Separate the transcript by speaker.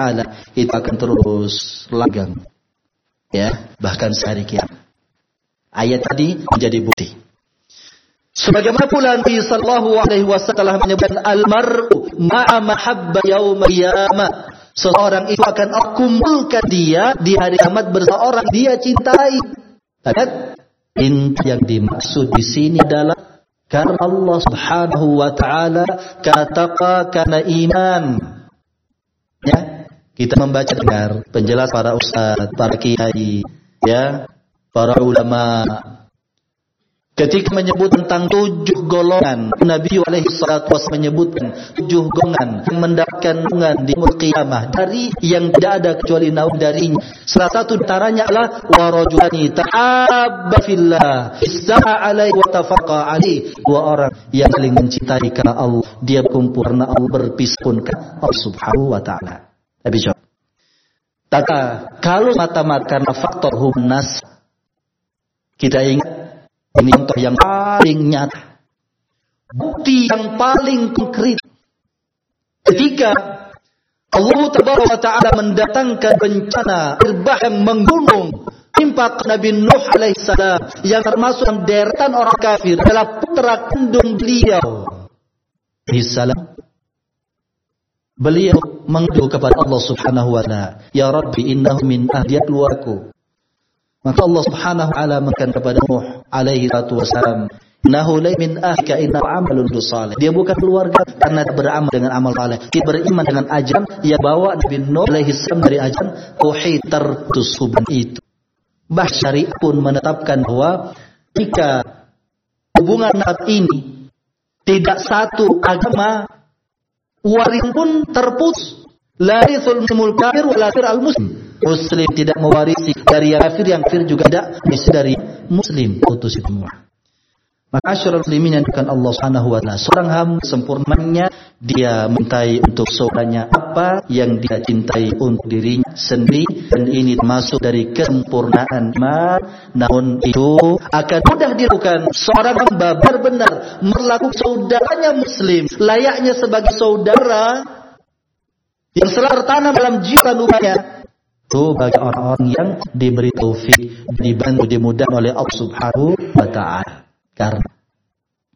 Speaker 1: taala itu akan terus langgeng. Ya, bahkan sehari kiamat. Ayat tadi menjadi bukti. Sebagaimana pula Nabi sallallahu alaihi wasallam menyebutkan al-mar'u ma'a mahabba yaumil qiyamah. Seseorang itu akan kumpulkan dia di hari kiamat bersama orang dia cintai. Lihat, yang dimaksud di sini adalah karena Allah Subhanahu wa taala katakan karena iman. Ya, kita membaca dengar penjelas para ustaz, para kiai, ya, para ulama ketika menyebut tentang 7 golongan. Nabi alaihi salatu wasallam menyebutkan 7 golongan yang mendapatkan naungan di yaumul qiyamah dari yang tidak ada kecuali naungan darinya. Salah satu antaranya adalah wa rajulani ta'abba fillah istama'a alaihi wa tafaqa alaihi. 2 orang yang saling mencintai karena Allah, dia berkumpul karena Allah, berpisah pun karena Allah Subhanahu wa taala. Tapi jawab. Kalau mata-mata karena faktor humnas, kita ingat ini contoh yang paling nyata, bukti yang paling konkret. Ketika Allah Taala mendatangkan bencana irbah yang menggunung timpa Nabi Nuh alaihissalam yang termasuk deretan orang kafir adalah putra kandung beliau alaihissalam. Beliau mengadu kepada Allah Subhanahu wa taala, "Ya Rabbi, innahu min ahli keluarku." Maka Allah Subhanahu wa taala mengatakan kepada Nuh alaihi salatu wasalam, "Innahu la min ahlika innahu amalun salih." Dia bukan keluarga karena beramal dengan amal saleh. Dia beriman dengan ajaran yang bawa Nabi Nuh alaihi salam dari ajaran tauhid tertusuban itu. Bah syariat pun menetapkan bahwa jika hubungan nasab ini tidak satu agama, waris pun terputus. La yarithul muslimul kafir wa la al muslim. Muslim tidak mewarisi dari yang kafir juga tidak mewarisi dari muslim, putus semua. Maka asyarul muslimin yang dikan Allah Subhanahu wa taala, seorang hamba sempurnanya dia mencintai untuk saudaranya apa yang dia cintai untuk dirinya sendiri, dan ini termasuk dari kesempurnaan iman. Namun itu akan mudah dilakukan seorang hamba benar-benar melakukan saudaranya muslim layaknya sebagai saudara yang selalu tertanam dalam jiwa kandungannya. Itu bagi orang-orang yang diberi taufik, dibantu, dimudahkan oleh Allah Subhanahu wa taala. Karena